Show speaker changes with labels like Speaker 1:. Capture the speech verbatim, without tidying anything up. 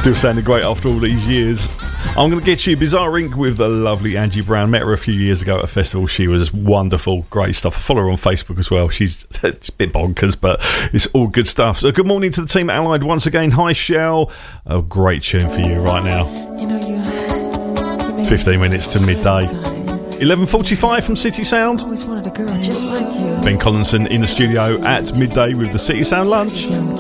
Speaker 1: Still sounding great after all these years. I'm going to get you Bizarre Incorporated with the lovely Angie Brown. Met her a few years ago at a festival. She was wonderful. Great stuff. I follow her on Facebook as well. She's it's a bit bonkers, but it's all good stuff. So good morning to the team at Allied once again. Hi, Shell. A great tune for you right now.
Speaker 2: You know, you, you
Speaker 1: fifteen minutes to midday. eleven forty-five from City Sound.
Speaker 2: Always wanted a girl just like you.
Speaker 1: Ben Collinson in the studio at midday with the City Sound lunch.